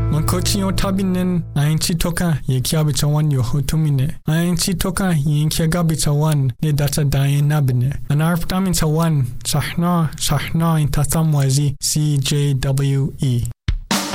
Mankoti o tabinen ainchi toka ye kiabitawan yo hotumine. Ainchi toka ye kiagabitawan ne data dayen nabine. Anarptamin tawan sahna in tatamwazi CJWE.